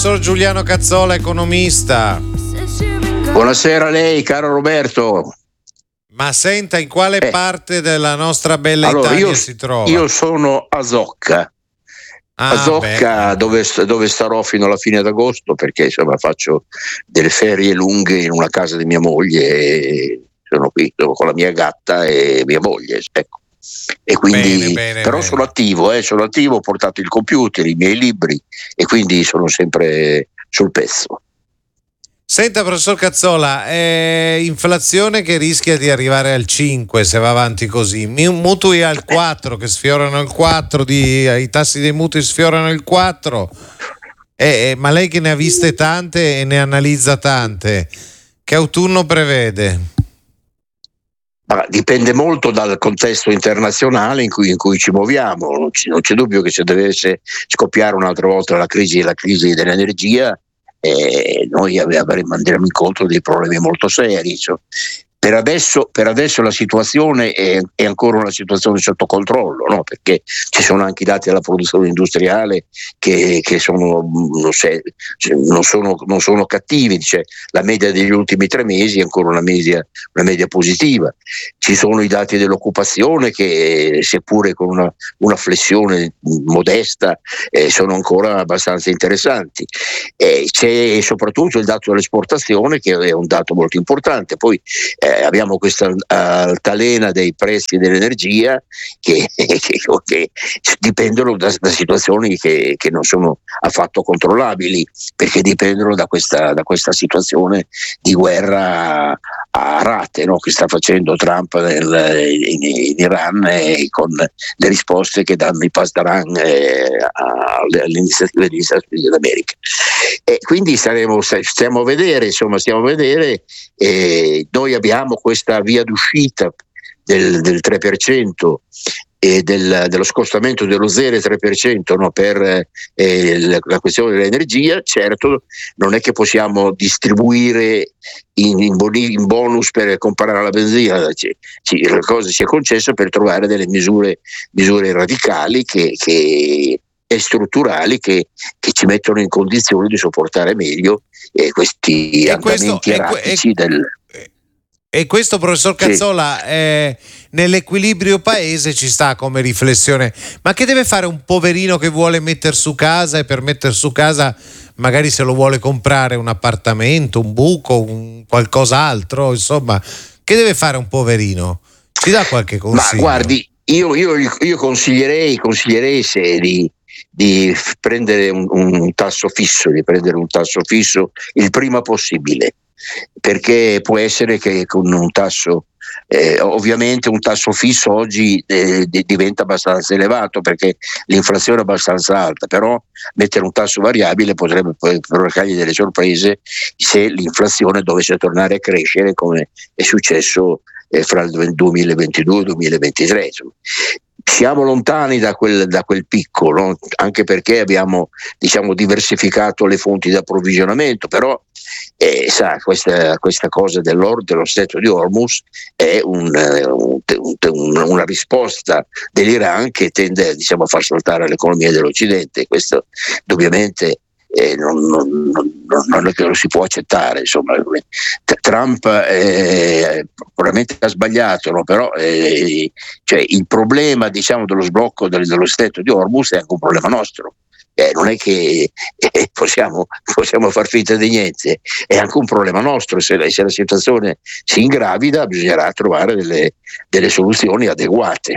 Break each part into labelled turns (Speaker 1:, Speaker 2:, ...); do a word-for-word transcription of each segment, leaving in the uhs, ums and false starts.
Speaker 1: professor Giuliano Cazzola, economista.
Speaker 2: Buonasera a lei, caro Roberto.
Speaker 1: Ma senta, in quale
Speaker 2: eh.
Speaker 1: parte della nostra bella
Speaker 2: allora,
Speaker 1: Italia
Speaker 2: io,
Speaker 1: si trova?
Speaker 2: Io sono a Zocca,
Speaker 1: ah,
Speaker 2: a Zocca dove, dove starò fino alla fine d'agosto, perché insomma faccio delle ferie lunghe in una casa di mia moglie e sono qui sono con la mia gatta e mia moglie, ecco. E quindi
Speaker 1: bene, bene,
Speaker 2: però
Speaker 1: bene.
Speaker 2: sono attivo, eh, sono attivo, ho portato il computer, i miei libri e quindi sono sempre sul pezzo.
Speaker 1: Senta, professor Cazzola, è inflazione che rischia di arrivare al cinque se va avanti così, mutui al quattro che sfiorano il quattro, di, i tassi dei mutui sfiorano il quattro, eh, eh, ma lei che ne ha viste tante e ne analizza tante, che autunno prevede?
Speaker 2: Ma dipende molto dal contesto internazionale in cui, in cui ci muoviamo, non, ci, non c'è dubbio che se dovesse scoppiare un'altra volta la crisi, la crisi dell'energia, eh, noi avremo, andremo incontro dei problemi molto seri. Cioè. Per adesso, per adesso la situazione è, è ancora una situazione sotto controllo, no? Perché ci sono anche i dati della produzione industriale che, che sono, non, se, non, sono, non sono cattivi, cioè, la media degli ultimi tre mesi è ancora una media, una media positiva. Ci sono i dati dell'occupazione che, seppure con una, una flessione modesta, eh, sono ancora abbastanza interessanti. Eh, c'è soprattutto il dato dell'esportazione che è un dato molto importante. Poi eh, abbiamo questa altalena dei prezzi dell'energia che, che, che dipendono da, da situazioni che, che non sono affatto controllabili, perché dipendono da questa, da questa situazione di guerra a rate, no? Che sta facendo Trump nel, in, in Iran, e con le risposte che danno i Pasdaran eh, alle iniziative degli Stati Uniti d'America. E quindi staremo, stiamo a vedere, insomma, stiamo a vedere. Eh, noi abbiamo questa via d'uscita del, del tre per cento e del, dello scostamento dello zero virgola tre per cento, no, per eh, la, la questione dell'energia. Certo, non è che possiamo distribuire in, in, boni, in bonus per comprare la benzina, ci, ci, la cosa ci è concessa per trovare delle misure, misure radicali che, che e strutturali che, che ci mettono in condizione di sopportare meglio eh, questi
Speaker 1: e
Speaker 2: andamenti
Speaker 1: questo,
Speaker 2: erratici
Speaker 1: e,
Speaker 2: del...
Speaker 1: E questo, professor Cazzola, sì. eh, nell'equilibrio paese ci sta come riflessione, ma che deve fare un poverino che vuole mettere su casa, e per mettere su casa magari se lo vuole comprare un appartamento, un buco, un qualcos'altro, insomma, che deve fare un poverino? Ci dà qualche consiglio?
Speaker 2: Ma guardi, io, io, io consiglierei, consiglierei se di di prendere un, un tasso fisso, di prendere un tasso fisso il prima possibile, perché può essere che con un tasso, eh, ovviamente un tasso fisso oggi eh, diventa abbastanza elevato perché l'inflazione è abbastanza alta, però mettere un tasso variabile potrebbe provocargli delle sorprese se l'inflazione dovesse tornare a crescere come è successo eh, fra il duemilaventidue e il duemilaventitré. Insomma. Siamo lontani da quel, da quel picco, no? Anche perché abbiamo, diciamo, diversificato le fonti di approvvigionamento, però eh, sa, questa, questa cosa dell'oro, dello stretto di Hormuz è un, un, un, una risposta dell'Iran che tende, diciamo, a far saltare l'economia dell'Occidente. Questo ovviamente Eh, non, non, non, non è che lo si può accettare, insomma. Trump eh, probabilmente ha sbagliato, no? Però eh, cioè, il problema, diciamo, dello sblocco del, dello stretto di Hormuz è anche un problema nostro. Eh, non è che eh, possiamo, possiamo far finta di niente, è anche un problema nostro. Se la, se la situazione si ingravida bisognerà trovare delle, delle soluzioni adeguate.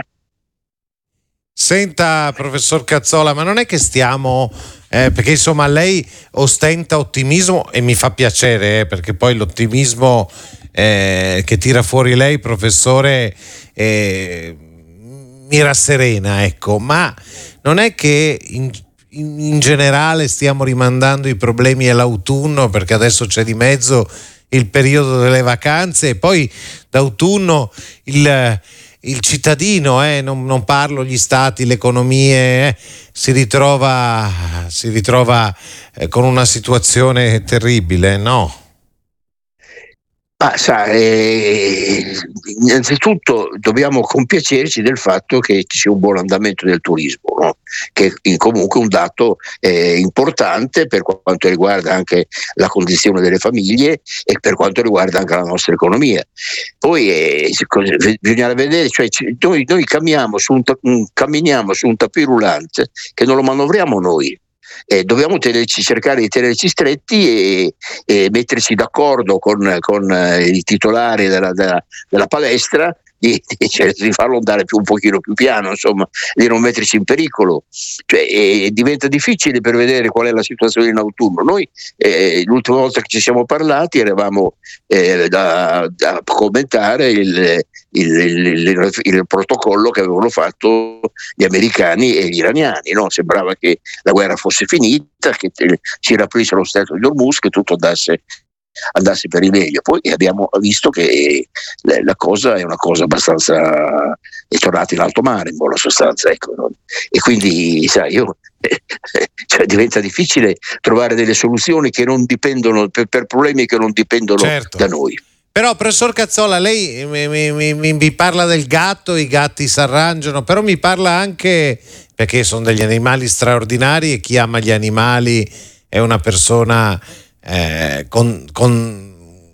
Speaker 1: Senta, professor Cazzola, ma non è che stiamo, eh, perché insomma lei ostenta ottimismo e mi fa piacere, eh, perché poi l'ottimismo eh, che tira fuori lei, professore, eh, mi rasserena, ecco, ma non è che in, in, in generale stiamo rimandando i problemi all'autunno, perché adesso c'è di mezzo il periodo delle vacanze e poi d'autunno il... il cittadino, eh, non, non parlo gli stati, le economie, eh, si ritrova, si ritrova eh, con una situazione terribile, no?
Speaker 2: Ma sa, eh, innanzitutto dobbiamo compiacerci del fatto che ci sia un buon andamento del turismo, no? Che è comunque un dato eh, importante per quanto riguarda anche la condizione delle famiglie e per quanto riguarda anche la nostra economia. Poi eh, bisogna vedere, cioè, noi, noi camminiamo su un, camminiamo su un tapis roulant che non lo manovriamo noi. Eh, dobbiamo tenerci, cercare di tenerci stretti e, e metterci d'accordo con, con eh, i titolari della, della, della palestra di, di, cioè, di farlo andare più, un pochino più piano, insomma, di non metterci in pericolo. Cioè, eh, diventa difficile per vedere qual è la situazione in autunno. Noi eh, l'ultima volta che ci siamo parlati eravamo eh, da, da commentare il, il, il, il, il protocollo che avevano fatto gli americani e gli iraniani, no? Sembrava che la guerra fosse finita, che si riaprisse lo Stretto di Hormuz, che tutto andasse andasse per il meglio. Poi abbiamo visto che la cosa è una cosa abbastanza, è tornata in alto mare in buona sostanza, ecco, no? E quindi sai, io cioè, diventa difficile trovare delle soluzioni che non dipendono per, per problemi che non dipendono
Speaker 1: certo.
Speaker 2: da noi.
Speaker 1: Però professor Cazzola, lei mi, mi, mi, mi parla del gatto, i gatti si arrangiano, però mi parla anche, perché sono degli animali straordinari e chi ama gli animali è una persona Eh, con, con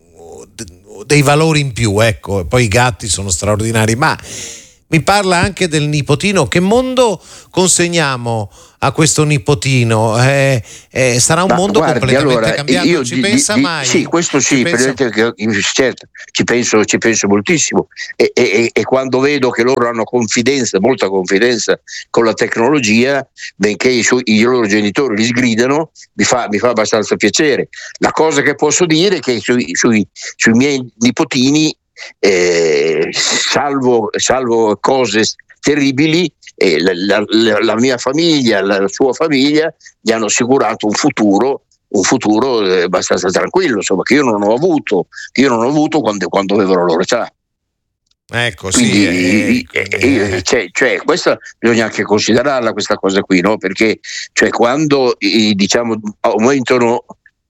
Speaker 1: dei valori in più, ecco. Poi i gatti sono straordinari, ma mi parla anche del nipotino. Che mondo consegniamo a questo nipotino? Eh, eh, sarà un
Speaker 2: Ma
Speaker 1: mondo
Speaker 2: guardi,
Speaker 1: completamente
Speaker 2: allora,
Speaker 1: cambiato.
Speaker 2: Io
Speaker 1: ci
Speaker 2: di,
Speaker 1: pensa
Speaker 2: di,
Speaker 1: mai?
Speaker 2: Sì, questo sì,
Speaker 1: pensa...
Speaker 2: che, certo, ci penso, ci penso moltissimo e, e, e quando vedo che loro hanno confidenza, molta confidenza con la tecnologia, benché i, su, i loro genitori li sgridano, mi fa, mi fa abbastanza piacere. La cosa che posso dire è che sui, sui, sui miei nipotini, eh, salvo, salvo cose terribili, e la, la, la mia famiglia, la sua famiglia gli hanno assicurato un futuro, un futuro eh, abbastanza tranquillo, insomma, che io non ho avuto, che io non ho avuto quando, quando avevano la loro età.
Speaker 1: Ecco,
Speaker 2: quindi,
Speaker 1: sì, eh,
Speaker 2: eh, cioè, cioè, questa bisogna anche considerarla questa cosa qui, no? Perché cioè, quando eh, diciamo aumentano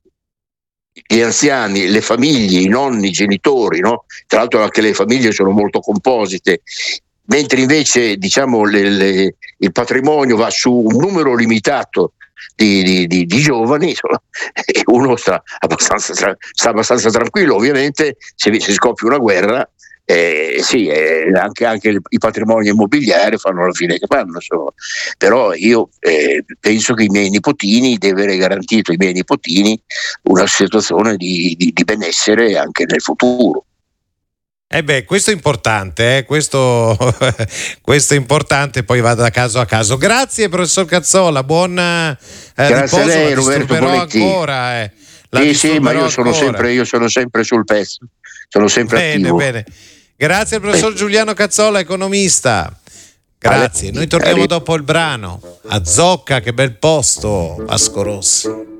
Speaker 2: gli anziani, le famiglie, i nonni, i genitori, no? Tra l'altro anche le famiglie sono molto composite, mentre invece diciamo le, le, il patrimonio va su un numero limitato di, di, di, di giovani, insomma, e uno sta abbastanza, sta abbastanza tranquillo. Ovviamente se si scoppia una guerra, eh, sì, eh, anche, anche il, i patrimoni immobiliari fanno la fine che fanno, insomma. Però io eh, penso che i miei nipotini, di avere garantito ai miei nipotini una situazione di, di, di benessere anche nel futuro.
Speaker 1: Eh beh, questo è importante, eh? questo, questo è importante, poi va da caso a caso. Grazie professor Cazzola, buon eh,
Speaker 2: Grazie
Speaker 1: riposo,
Speaker 2: a lei,
Speaker 1: la
Speaker 2: Roberto Poletti.
Speaker 1: ancora. Eh. La
Speaker 2: sì, sì, ma io sono,
Speaker 1: ancora.
Speaker 2: sempre, io sono sempre sul pezzo, sono sempre
Speaker 1: bene,
Speaker 2: attivo.
Speaker 1: Bene. Grazie al professor bene. Giuliano Cazzola, economista. Grazie, noi torniamo dopo il brano. A Zocca, che bel posto, Vasco Rossi.